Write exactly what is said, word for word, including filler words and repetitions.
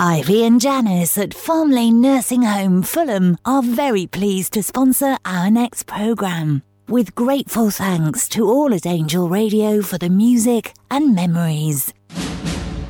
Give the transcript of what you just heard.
Ivy and Janice at Farm Lane Nursing Home, Fulham, are very pleased to sponsor our next programme. With grateful thanks to all at Angel Radio for the music and memories.